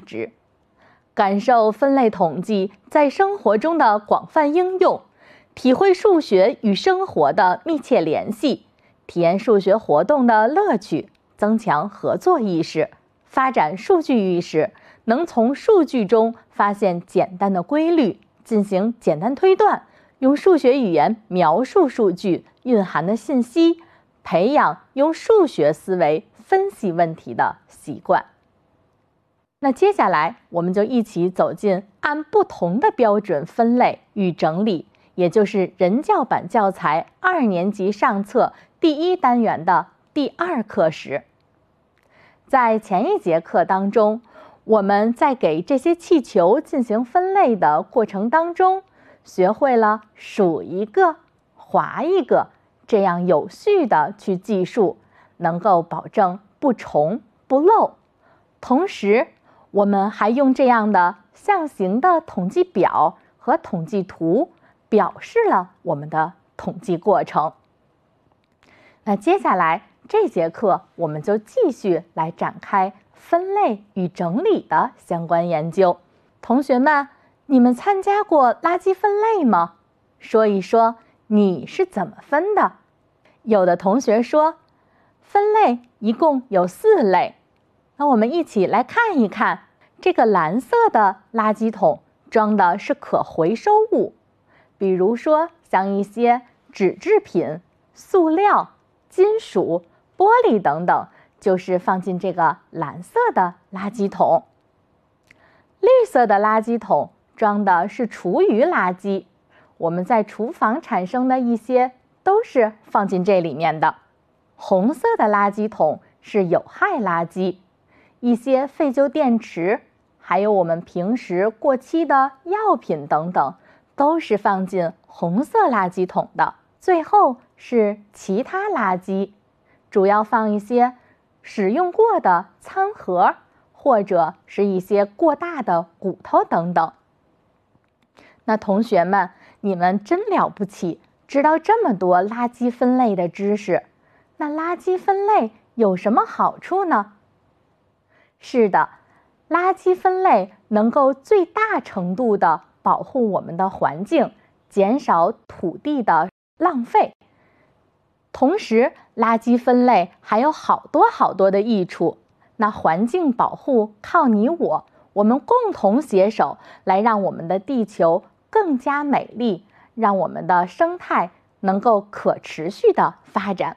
值，感受分类统计在生活中的广泛应用，体会数学与生活的密切联系，体验数学活动的乐趣，增强合作意识，发展数据意识，能从数据中发现简单的规律，进行简单推断，用数学语言描述数据蕴含的信息，培养用数学思维分析问题的习惯。那接下来我们就一起走进按不同的标准分类与整理，也就是人教版教材2年级上册第1单元的第2课时。在前一节课当中，我们在给这些气球进行分类的过程当中，学会了数一个、划一个，这样有序的去计数，能够保证不重不漏。同时，我们还用这样的象形的统计表和统计图表示了我们的统计过程。那接下来这节课我们就继续来展开分类与整理的相关研究。同学们，你们参加过垃圾分类吗？说一说你是怎么分的？有的同学说，分类一共有4类。那我们一起来看一看，这个蓝色的垃圾桶装的是可回收物，比如说像一些纸制品、塑料、金属、玻璃等等，就是放进这个蓝色的垃圾桶。绿色的垃圾桶装的是厨余垃圾，我们在厨房产生的一些都是放进这里面的。红色的垃圾桶是有害垃圾，一些废旧电池，还有我们平时过期的药品等等，都是放进红色垃圾桶的。最后是其他垃圾，主要放一些使用过的餐盒，或者是一些过大的骨头等等。那同学们，你们真了不起，知道这么多垃圾分类的知识。那垃圾分类有什么好处呢？是的，垃圾分类能够最大程度地保护我们的环境，减少土地的浪费。同时，垃圾分类还有好多的益处。那环境保护靠你我，我们共同携手来让我们的地球更加美丽，让我们的生态能够可持续的发展。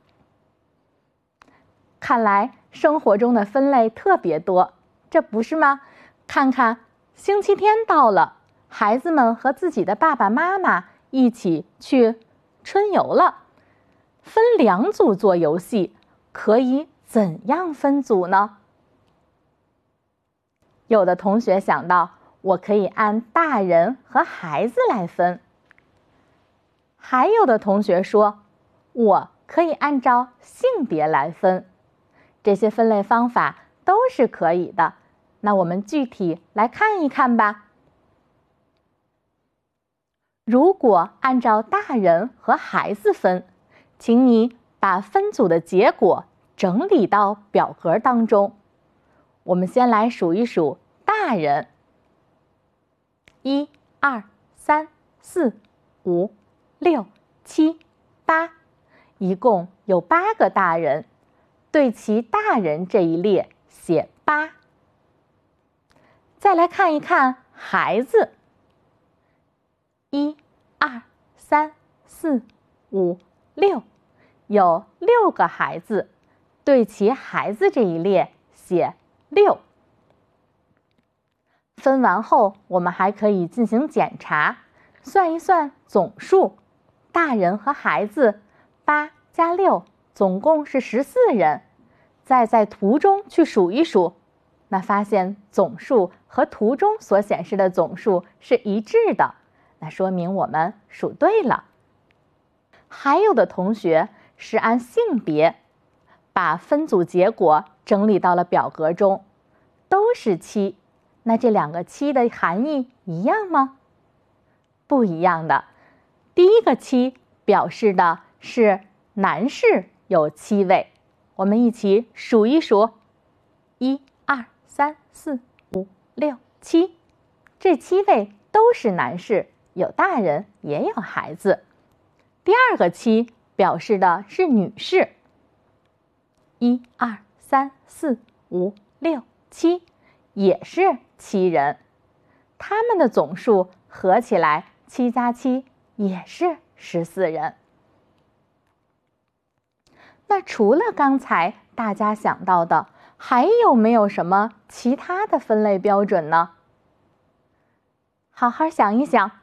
看来生活中的分类特别多，这不是吗？看看，星期天到了，孩子们和自己的爸爸妈妈一起去春游了。分2组做游戏，可以怎样分组呢？有的同学想到，我可以按大人和孩子来分。还有的同学说，我可以按照性别来分。这些分类方法都是可以的，那我们具体来看一看吧。如果按照大人和孩子分，请你把分组的结果整理到表格当中。我们先来数一数大人，1、2、3、4、5、6、7、8，一共有8个大人。对齐大人这一列写8。再来看一看孩子，1、2、3、4、5、6，有6个孩子，对齐孩子这一列写6。分完后，我们还可以进行检查，算一算总数，大人和孩子8加6，总共是14人。再在图中去数一数，那发现总数和图中所显示的总数是一致的，那说明我们数对了。还有的同学是按性别，把分组结果整理到了表格中，都是7，那这2个7的含义一样吗？不一样的。第一个7表示的是男士有7位，我们一起数一数，1、2、3、4、 6、7，这7位都是男士，有大人也有孩子。第二个7表示的是女士。1、2、3、4、5、6、7，也是7人，他们的总数合起来7加7也是14人。那除了刚才大家想到的，还有没有什么其他的分类标准呢？好好想一想。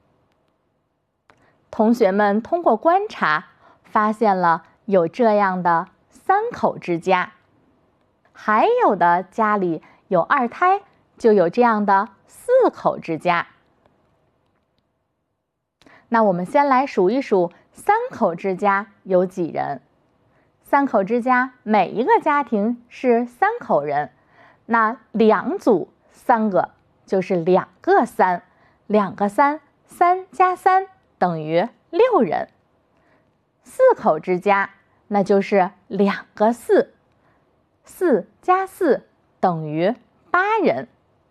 同学们通过观察，发现了有这样的3口之家，还有的家里有2胎，就有这样的4口之家。那我们先来数一数3口之家有几人。3口之家每一个家庭是3口人，那2组3个就是2个3，2个3，3加3等于6人。4口之家那就是2个4，4加4等于8人。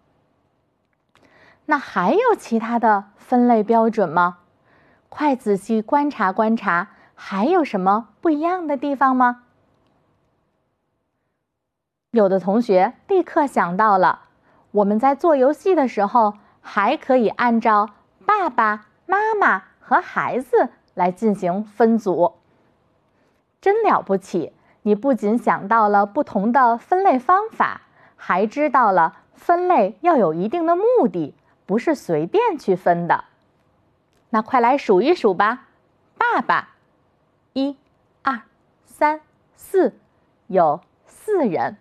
那还有其他的分类标准吗？快仔细观察观察，还有什么不一样的地方吗？有的同学立刻想到了，我们在做游戏的时候，还可以按照爸爸妈妈和孩子来进行分组。真了不起，你不仅想到了不同的分类方法，还知道了分类要有一定的目的，不是随便去分的。那快来数一数吧。爸爸1、2、3、4，有4人。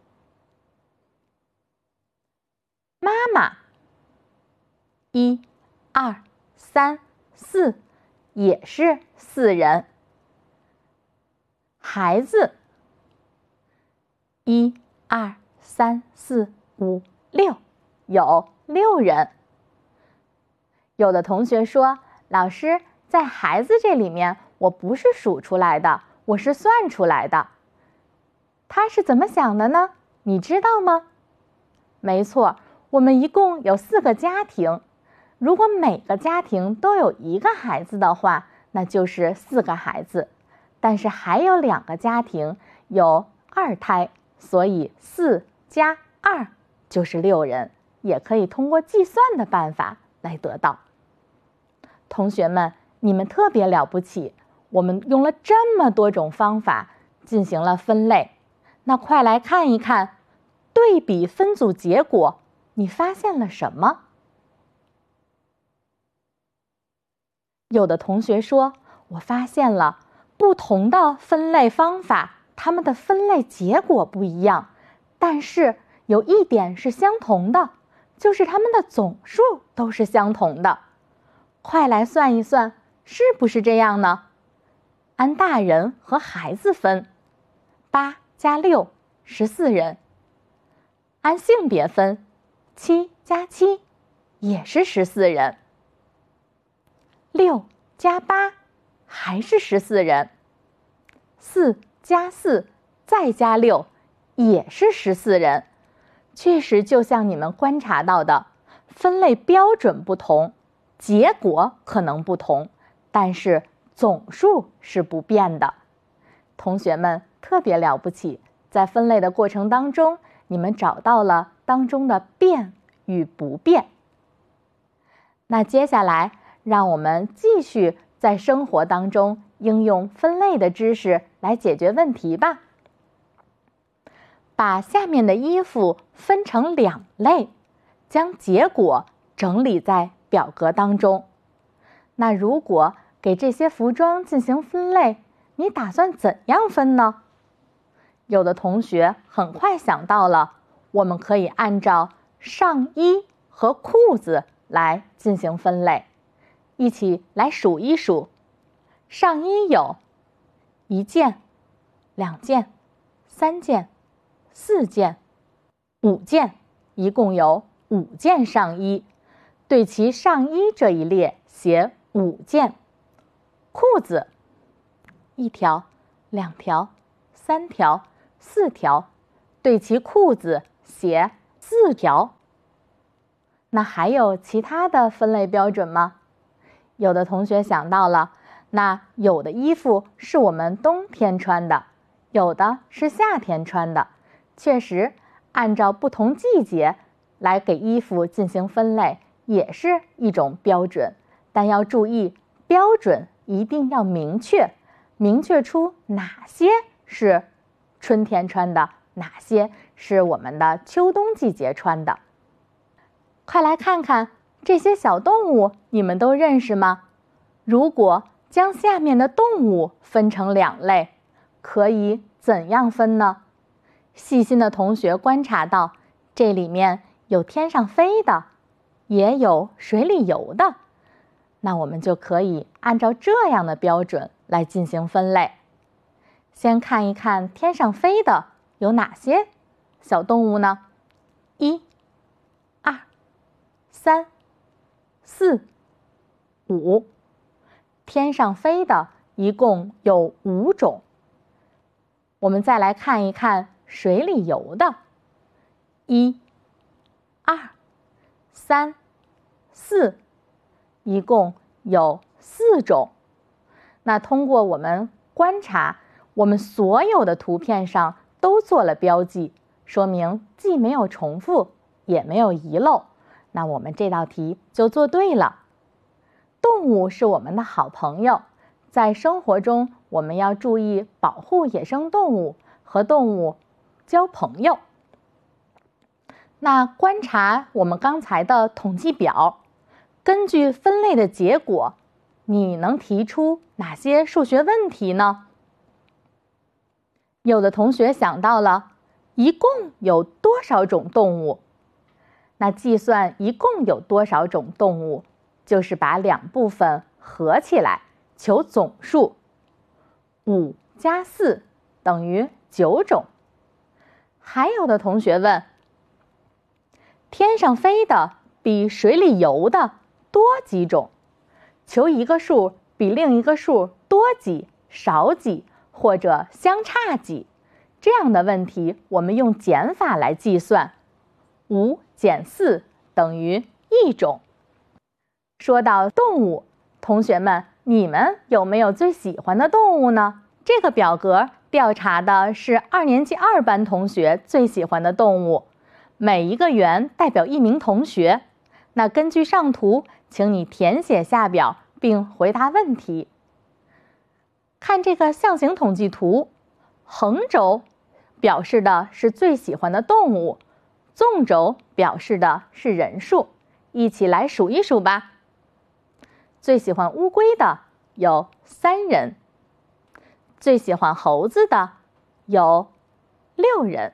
妈妈1、2、3、4，也是4人。孩子1、2、3、4、5、6，有6人。有的同学说，老师，在孩子这里面，我不是数出来的，我是算出来的。他是怎么想的呢？你知道吗？没错，我们一共有4个家庭，如果每个家庭都有1个孩子的话，那就是4个孩子。但是还有2个家庭有2胎，所以4加2就是6人，也可以通过计算的办法来得到。同学们，你们特别了不起，我们用了这么多种方法进行了分类。那快来看一看，对比分组结果，你发现了什么？有的同学说，我发现了不同的分类方法，它们的分类结果不一样，但是有一点是相同的，就是它们的总数都是相同的。快来算一算，是不是这样呢？按大人和孩子分，8加6， 14人。按性别分，7加7，也是14人。6加8，还是14人。4加4，再加6，也是14人。确实，就像你们观察到的，分类标准不同，结果可能不同，但是总数是不变的。同学们特别了不起，在分类的过程当中，你们找到了当中的变与不变。那接下来，让我们继续在生活当中应用分类的知识来解决问题吧。把下面的衣服分成2类，将结果整理在表格当中。那如果给这些服装进行分类，你打算怎样分呢？有的同学很快想到了，我们可以按照上衣和裤子来进行分类。一起来数一数，上衣有1件、2件、3件、4件、5件，一共有5件上衣，对其上衣这一列写5件。裤子1条、2条、3条、4条，对其裤子写 4条。那还有其他的分类标准吗？有的同学想到了，那有的衣服是我们冬天穿的，有的是夏天穿的。确实，按照不同季节来给衣服进行分类，也是一种标准。但要注意，标准一定要明确，明确出哪些是春天穿的，哪些是我们的秋冬季节穿的。快来看看这些小动物，你们都认识吗？如果将下面的动物分成2类，可以怎样分呢？细心的同学观察到，这里面有天上飞的，也有水里游的。那我们就可以按照这样的标准来进行分类。先看一看天上飞的有哪些小动物呢？1、2、3、4、5。天上飞的一共有5种。我们再来看一看水里游的，1、2、3、4，一共有4种。那通过我们观察，我们所有的图片上都做了标记，说明既没有重复，也没有遗漏。那我们这道题就做对了。动物是我们的好朋友，在生活中我们要注意保护野生动物，和动物交朋友。那观察我们刚才的统计表，根据分类的结果，你能提出哪些数学问题呢？有的同学想到了，一共有多少种动物？那计算一共有多少种动物，就是把2部分合起来，求总数。5加4等于9种。还有的同学问，天上飞的比水里游的多几种？求一个数比另一个数多几、少几或者相差几。这样的问题我们用减法来计算。5减4等于1种。说到动物，同学们，你们有没有最喜欢的动物呢？这个表格调查的是2年级2班同学最喜欢的动物，每一个圆代表1名同学。那根据上图，请你填写下表并回答问题。看这个象形统计图，横轴表示的是最喜欢的动物，纵轴表示的是人数。一起来数一数吧。最喜欢乌龟的有3人，最喜欢猴子的有6人，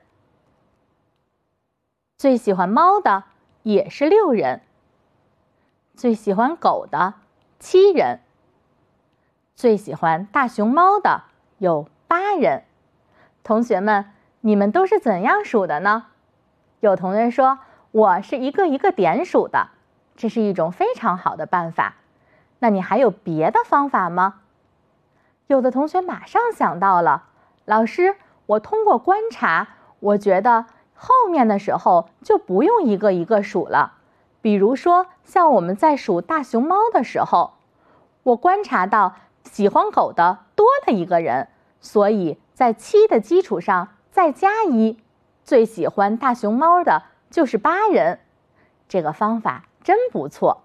最喜欢猫的也是6人，最喜欢狗的7人，最喜欢大熊猫的有8人。同学们，你们都是怎样数的呢？有同学说，我是一个一个点数的，这是一种非常好的办法。那你还有别的方法吗？有的同学马上想到了，老师，我通过观察，我觉得后面的时候就不用一个一个数了。比如说，像我们在数大熊猫的时候，我观察到喜欢狗的多了1个人，所以在7的基础上再加1，最喜欢大熊猫的就是8人。这个方法真不错。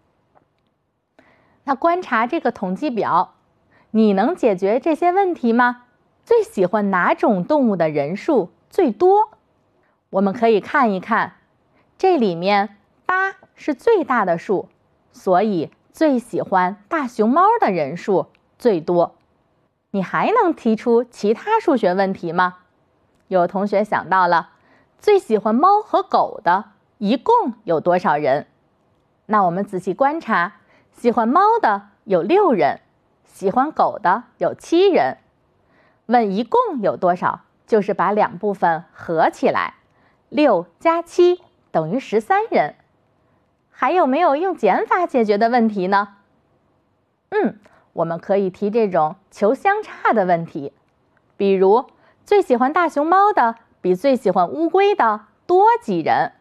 那观察这个统计表，你能解决这些问题吗？最喜欢哪种动物的人数最多？我们可以看一看，这里面8是最大的数，所以最喜欢大熊猫的人数最多。你还能提出其他数学问题吗？有同学想到了，最喜欢猫和狗的一共有多少人？那我们仔细观察，喜欢猫的有6人，喜欢狗的有7人。问一共有多少，就是把2部分合起来，6加7等于13人。还有没有用减法解决的问题呢？我们可以提这种求相差的问题，比如最喜欢大熊猫的比最喜欢乌龟的多几人，